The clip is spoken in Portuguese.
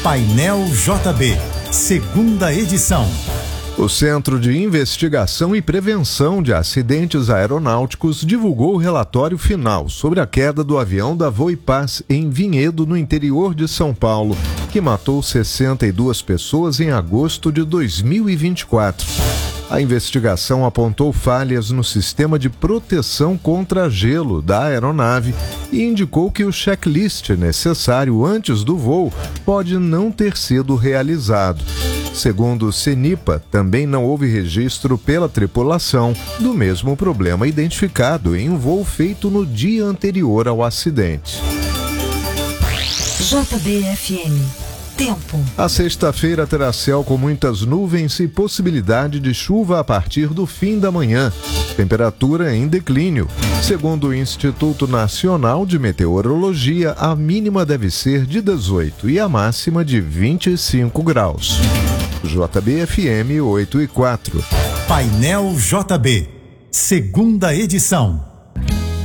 Painel JB, segunda edição. O Centro de Investigação e Prevenção de Acidentes Aeronáuticos divulgou o relatório final sobre a queda do avião da Voipaz em Vinhedo, no interior de São Paulo, que matou 62 pessoas em agosto de 2024. A investigação apontou falhas no sistema de proteção contra gelo da aeronave e indicou que o checklist necessário antes do voo pode não ter sido realizado. Segundo o CENIPA, também não houve registro pela tripulação do mesmo problema identificado em um voo feito no dia anterior ao acidente. JBFM. Tempo. A sexta-feira terá céu com muitas nuvens e possibilidade de chuva a partir do fim da manhã. Temperatura em declínio. Segundo o Instituto Nacional de Meteorologia, a mínima deve ser de 18 e a máxima de 25 graus. JBFM 8 e 4. Painel JB, segunda edição.